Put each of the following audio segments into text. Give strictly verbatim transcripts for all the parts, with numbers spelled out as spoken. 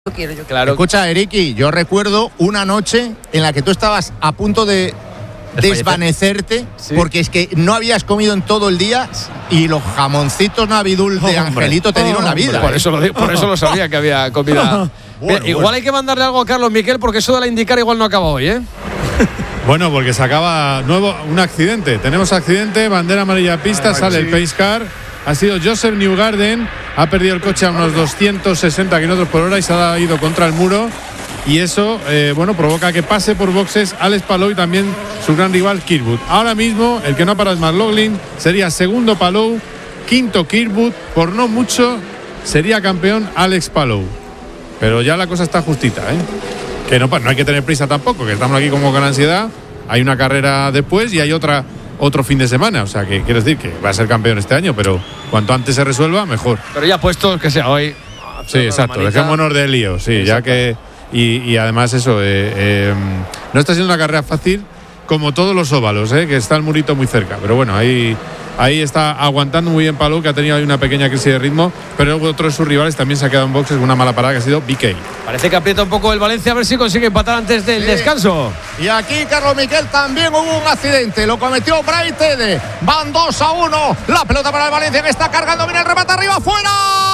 Yo quiero, yo claro. Escucha, Eriki, yo recuerdo una noche en la que tú estabas a punto de desvanecerte, ¿sí? Porque es que no habías comido en todo el día y los jamoncitos navidul de oh, Angelito te dieron oh, la vida. Por, ¿eh? eso lo, por eso lo sabía que había comida. bueno, igual bueno. Hay que mandarle algo a Carlos Miquel porque eso de la IndyCar igual no acaba hoy, ¿eh? Bueno, porque se acaba nuevo un accidente. Tenemos accidente, bandera amarilla pista, ay, sale sí. el pace car. Ha sido Joseph Newgarden, ha perdido el coche a unos doscientos sesenta kilómetros por hora y se ha ido contra el muro. Y eso, eh, bueno, provoca que pase por boxes Alex Palou y también su gran rival Kirkwood. Ahora mismo, el que no para es McLaughlin, sería segundo Palou, quinto Kirkwood, por no mucho sería campeón Alex Palou. Pero ya la cosa está justita, ¿eh? Que no, no hay que tener prisa tampoco, que estamos aquí como con ansiedad. Hay una carrera después y hay otra otro fin de semana, o sea que quiero decir que va a ser campeón este año, pero cuanto antes se resuelva, mejor. Pero ya puesto que sea hoy. Sí, exacto, dejémonos de lío, sí, exacto. Ya que y, y además eso, eh, eh, no está siendo una carrera fácil como todos los óvalos, eh, que está el murito muy cerca, pero bueno, ahí ahí está aguantando muy bien Palou, que ha tenido ahí una pequeña crisis de ritmo, pero otro de sus rivales también se ha quedado en boxes con una mala parada que ha sido B K. Parece que aprieta un poco el Valencia a ver si consigue empatar antes del sí. descanso. Y aquí Carlos Miquel también hubo un accidente, lo cometió Bray Tede. Van dos a uno, la pelota para el Valencia que está cargando, viene el remate arriba, fuera.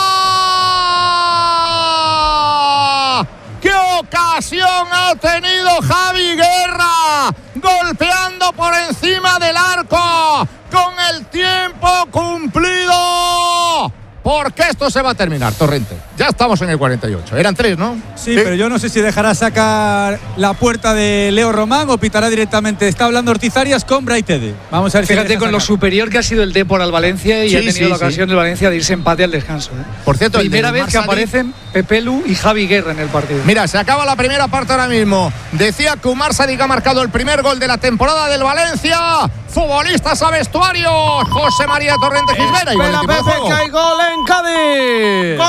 ¡Qué ocasión ha tenido Javi Guerra! Golpeando por encima del arco con el tiempo cumplido. Porque esto se va a terminar, Torrente. Ya estamos en el cuarenta y ocho. Eran tres, ¿no? Sí, sí, pero yo no sé si dejará sacar la puerta de Leo Román o pitará directamente. Está hablando Ortiz Arias con Bray Tede. Vamos a ver. Fíjate si con sacar. Lo superior que ha sido el Depor al Valencia y sí, ha tenido sí, la ocasión sí. del Valencia de irse empate al descanso. ¿eh? Por cierto, primera vez que aparecen Pepe Lu y Javi Guerra en el partido. Mira, se acaba la primera parte ahora mismo. Decía que Umar Sadik ha marcado el primer gol de la temporada del Valencia. Futbolistas a vestuarios. José María Torrente Gisbera. Y Pepe que hay gol en Cádiz.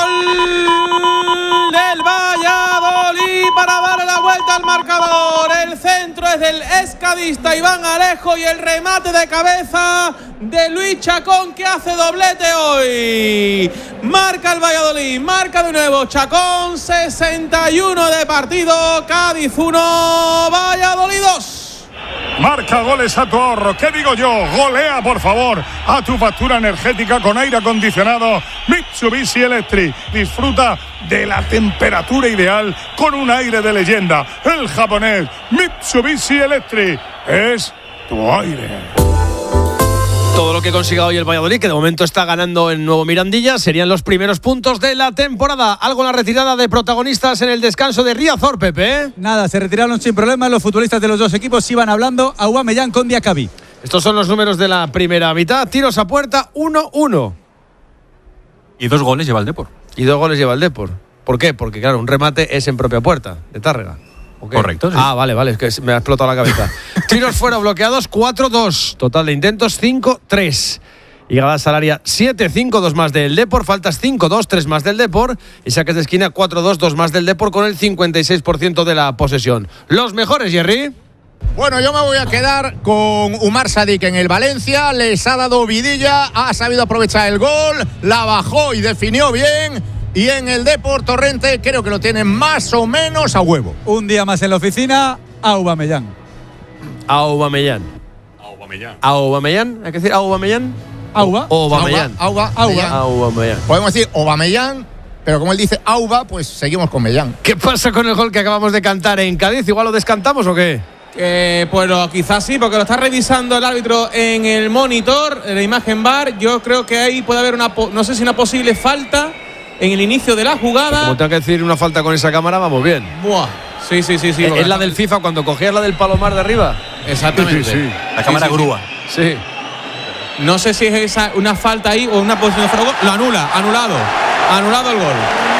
Gol del Valladolid para darle la vuelta al marcador. El centro es del escadista Iván Alejo y el remate de cabeza de Luis Chacón, que hace doblete hoy. Marca el Valladolid, marca de nuevo Chacón. Sesenta y uno de partido. Cádiz uno, Valladolid dos. Marca goles a tu ahorro. ¿Qué digo yo? Golea, por favor, a tu factura energética con aire acondicionado Mitsubishi Electric. Disfruta de la temperatura ideal con un aire de leyenda. El japonés Mitsubishi Electric es tu aire. Todo lo que consiga hoy el Valladolid, que de momento está ganando en Nuevo Mirandilla, serían los primeros puntos de la temporada. Algo en la retirada de protagonistas en el descanso de Riazor, Pepe. ¿eh? Nada, se retiraron sin problemas. Los futbolistas de los dos equipos iban hablando. Aubameyang con Diakabi. Estos son los números de la primera mitad. Tiros a puerta, uno uno. Y dos goles lleva el Depor. Y dos goles lleva el Depor. ¿Por qué? Porque claro, un remate es en propia puerta, de Tárrega. Okay. Correcto, sí. Ah, vale, vale, es que me ha explotado la cabeza. Tiros fuera bloqueados, cuatro dos. Total de intentos, cinco tres. Llegada salaria, siete cinco, dos más del Depor. Faltas cinco dos, tres más del Depor. Y saques de esquina, cuatro dos, dos más del Depor, con el cincuenta y seis por ciento de la posesión. Los mejores, Jerry. Bueno, yo me voy a quedar con Umar Sadik en el Valencia. Les ha dado vidilla, ha sabido aprovechar el gol, la bajó y definió bien. Y en el Depor, Torrente, creo que lo tienen más o menos a huevo. Un día más en la oficina, Aubameyang. Aubameyang. Aubameyang. Aubameyang, hay que decir Aubameyang. Auba. Aubameyang. Auba. Auba. Aubameyang. Podemos decir Aubameyang, pero como él dice Auba, pues seguimos con Mellán. ¿Qué pasa con el gol que acabamos de cantar en Cádiz? ¿Igual lo descantamos o qué? Eh, pues no, quizás sí, porque lo está revisando el árbitro en el monitor, en la imagen V A R. Yo creo que ahí puede haber una, no sé si una posible falta en el inicio de la jugada. Como tengo que decir una falta con esa cámara, vamos bien. Buah. Sí, sí, sí, sí. Es, es la del FIFA cuando cogías la del Palomar de arriba. Exactamente. Sí, sí. La cámara sí, sí, grúa. Sí. No sé si es esa una falta ahí o una posición de fuera. Lo anula, anulado. Anulado el gol.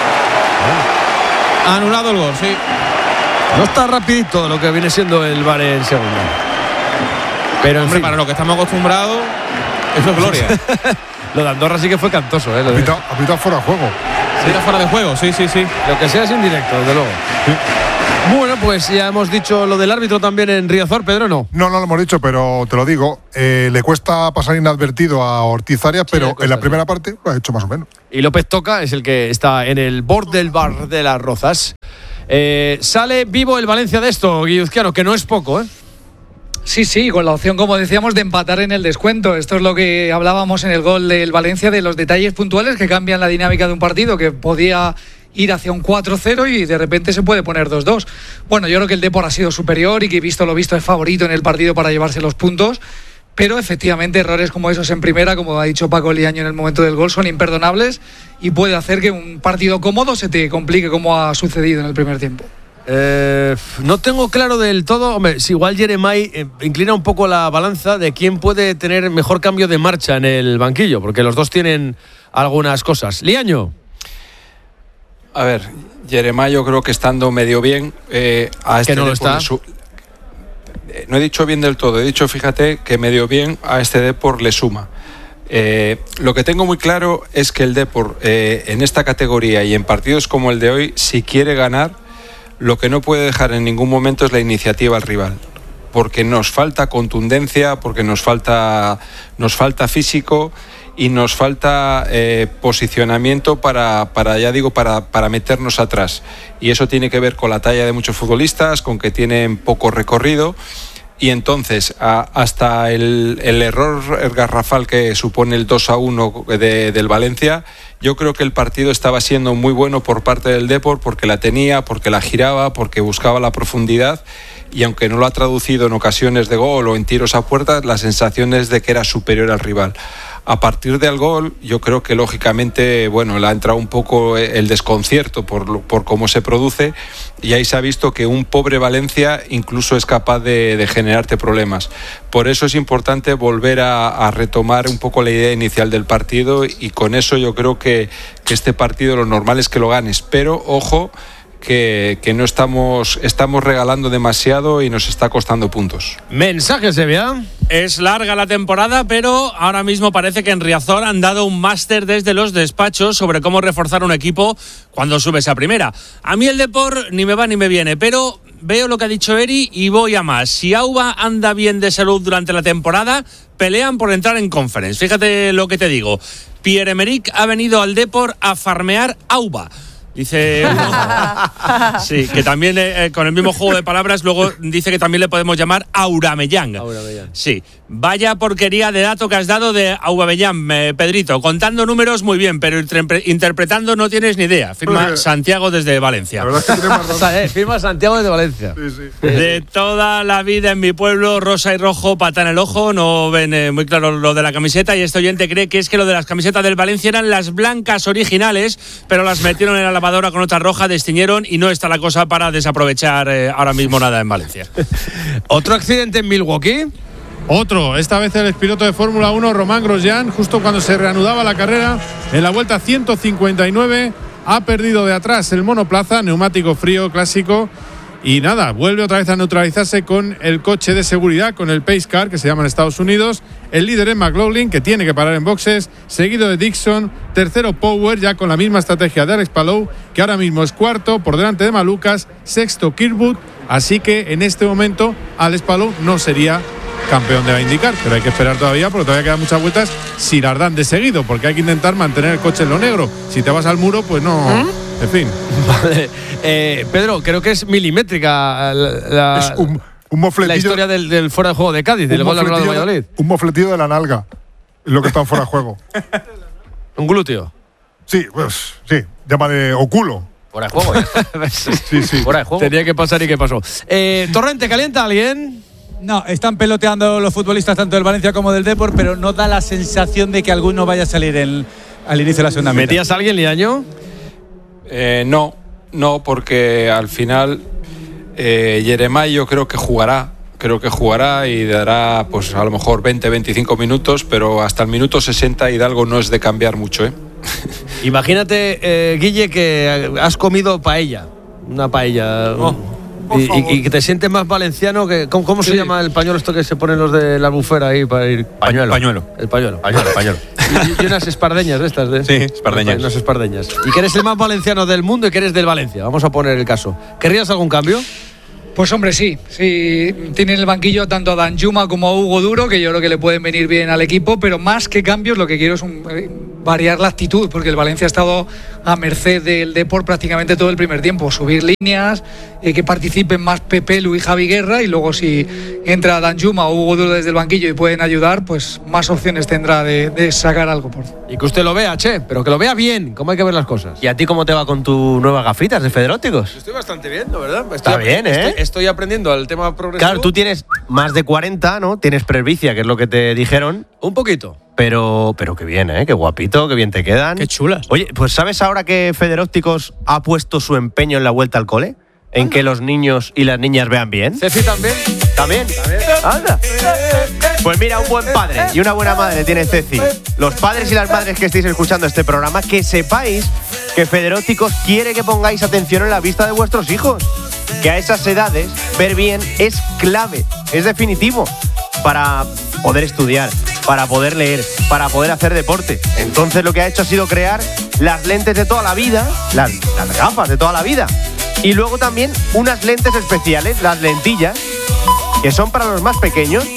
Oh. Anulado el gol, sí. No está rapidito lo que viene siendo el V A R en segunda. Pero, hombre, en fin, para lo que estamos acostumbrados, eso es gloria. Lo de Andorra sí que fue cantoso, ¿eh? Ha pitado fuera de juego. Sí, era fuera de juego, sí, sí, sí. Lo que sea es indirecto, desde luego. Sí. Bueno, pues ya hemos dicho lo del árbitro también en Riazor, Pedro, ¿no? No, no lo hemos dicho, pero te lo digo. Eh, le cuesta pasar inadvertido a Ortiz Arias, sí, pero en la primera parte lo ha hecho más o menos. Y López Toca es el que está en el borde del bar de las Rozas. Eh, sale vivo el Valencia de esto, Guilluzquiano, que no es poco, ¿eh? Sí, sí, con la opción, como decíamos, de empatar en el descuento. Esto es lo que hablábamos en el gol del Valencia, de los detalles puntuales que cambian la dinámica de un partido, que podía ir hacia un cuatro cero y de repente se puede poner dos dos. Bueno, yo creo que el Depor ha sido superior y que, visto lo visto, es favorito en el partido para llevarse los puntos, pero efectivamente errores como esos en primera, como ha dicho Paco Liaño en el momento del gol, son imperdonables y puede hacer que un partido cómodo se te complique, como ha sucedido en el primer tiempo. Eh, no tengo claro del todo. Hombre, si igual Jeremai eh, inclina un poco la balanza de quién puede tener mejor cambio de marcha en el banquillo, porque los dos tienen algunas cosas. Liaño. A ver, Jeremai yo creo que estando medio bien eh, a este que no lo está. Su, eh, no he dicho bien del todo, he dicho, fíjate, que medio bien a este Depor le suma. Eh, lo que tengo muy claro es que el Depor eh, en esta categoría y en partidos como el de hoy, si quiere ganar, lo que no puede dejar en ningún momento es la iniciativa al rival, porque nos falta contundencia, porque nos falta, nos falta físico y nos falta eh, posicionamiento para, para, ya digo, para, para meternos atrás. Y eso tiene que ver con la talla de muchos futbolistas, con que tienen poco recorrido. Y entonces, a, hasta el, el error garrafal que supone el dos a uno de, del Valencia, yo creo que el partido estaba siendo muy bueno por parte del Depor, porque la tenía, porque la giraba, porque buscaba la profundidad, y aunque no lo ha traducido en ocasiones de gol o en tiros a puerta, la sensación es de que era superior al rival. A partir del gol, yo creo que lógicamente, bueno, le ha entrado un poco el desconcierto por, por cómo se produce, y ahí se ha visto que un pobre Valencia incluso es capaz de, de generarte problemas. Por eso es importante volver a, a retomar un poco la idea inicial del partido, y con eso yo creo que, que este partido lo normal es que lo ganes, pero ojo, que, que no estamos, estamos regalando demasiado y nos está costando puntos. Mensaje, Sevilla. Es larga la temporada, pero ahora mismo parece que en Riazor han dado un máster desde los despachos sobre cómo reforzar un equipo cuando subes a primera. A mí el Depor ni me va ni me viene, pero veo lo que ha dicho Eri y voy a más. Si Auba anda bien de salud durante la temporada, pelean por entrar en Conference. Fíjate lo que te digo. Pierre-Emerick ha venido al Depor a farmear Auba. Dice uno, sí, que también eh, con el mismo juego de palabras luego dice que también le podemos llamar Aurabellán. Aurabellán. Sí, vaya porquería de dato que has dado de Aurabellán, eh, Pedrito. Contando números muy bien, pero interpre- interpretando no tienes ni idea. Firma pues, Santiago desde Valencia. La verdad es que tiene más razón. eh, firma Santiago desde Valencia. Sí, sí. De toda la vida en mi pueblo, rosa y rojo, pata en el ojo, no ven eh, muy claro lo de la camiseta, y este oyente cree que es que lo de las camisetas del Valencia eran las blancas originales, pero las metieron en la lavadora con otra roja, destiñeron y no está la cosa para desaprovechar eh, ahora mismo nada en Valencia. ¿Otro accidente en Milwaukee? Otro, esta vez el expiloto de Fórmula uno, Romain Grosjean, justo cuando se reanudaba la carrera, en la vuelta ciento cincuenta y nueve, ha perdido de atrás el monoplaza, neumático frío clásico, y nada, vuelve otra vez a neutralizarse con el coche de seguridad, con el Pace Car, que se llama en Estados Unidos. El líder es McLaughlin, que tiene que parar en boxes, seguido de Dixon, tercero Power, ya con la misma estrategia de Alex Palou, que ahora mismo es cuarto, por delante de Malucas, sexto Kirkwood, así que en este momento Alex Palou no sería campeón de la IndyCar, pero hay que esperar todavía, porque todavía quedan muchas vueltas si las dan de seguido, porque hay que intentar mantener el coche en lo negro. Si te vas al muro, pues no... ¿Eh? En fin. Vale. Eh, Pedro, creo que es milimétrica la, la, es un, un mofletillo, la historia del, del fuera de juego de Cádiz, del gol de Valladolid. Un mofletillo de la nalga, es lo que está fuera de juego. ¿Un glúteo? Sí, pues sí, llámale oculo. Fuera de juego, ¿eh? Sí, sí. Fuera de juego. Tenía que pasar y qué pasó. Eh, ¿Torrente calienta a alguien? No, están peloteando los futbolistas tanto del Valencia como del Depor, pero no da la sensación de que alguno vaya a salir el, al inicio de la segunda mitad. ¿Metías a alguien, Liaño? Eh, no, no, porque al final eh, Jeremai yo creo que jugará, creo que jugará y dará pues a lo mejor veinte, veinticinco minutos, pero hasta el minuto sesenta Hidalgo no es de cambiar mucho, ¿eh? Imagínate, eh, Guille, que has comido paella, una paella. Oh. por y, favor. y- y que te sientes más valenciano que. ¿Cómo, cómo se Sí. llama el pañuelo esto que se ponen los de la bufera ahí para ir? Pañuelo. Pañuelo. El pañuelo. Pañuelo, pañuelo. Y, y unas espardeñas de estas. De, Sí, espardeñas. Unas espardeñas. Y que eres el más valenciano del mundo y que eres del Valencia. Vamos a poner el caso. ¿Querrías algún cambio? Pues hombre, sí, sí, tiene en el banquillo tanto a Danjuma como a Hugo Duro, que yo creo que le pueden venir bien al equipo, pero más que cambios lo que quiero es un, eh, variar la actitud, porque el Valencia ha estado a merced del Depor prácticamente todo el primer tiempo, subir líneas, eh, que participen más Pepe, Lu y Javi Guerra, y luego si entra Danjuma o Hugo Duro desde el banquillo y pueden ayudar, pues más opciones tendrá de, de sacar algo. Por... Y que usted lo vea, che, pero que lo vea bien, como hay que ver las cosas. ¿Y a ti cómo te va con tus nuevas gafitas de Federópticos? Estoy bastante bien, la verdad. Está bien, ¿eh? Estoy, estoy aprendiendo el tema progresivo. Claro, tú tienes más de cuarenta, ¿no? Tienes presbicia, que es lo que te dijeron. Un poquito. Pero, pero qué bien, ¿eh? Qué guapito, qué bien te quedan. Qué chulas. Oye, pues ¿sabes ahora que Federópticos ha puesto su empeño en la vuelta al cole? En que los niños y las niñas vean bien. Ceci también. ¿También? Anda. Pues mira, un buen padre y una buena madre tiene Ceci. Los padres y las madres que estéis escuchando este programa, que sepáis que Federópticos quiere que pongáis atención en la vista de vuestros hijos. Que a esas edades ver bien es clave, es definitivo para poder estudiar, para poder leer, para poder hacer deporte. Entonces lo que ha hecho ha sido crear las lentes de toda la vida, las, las gafas de toda la vida. Y luego también unas lentes especiales, las lentillas, que son para los más pequeños,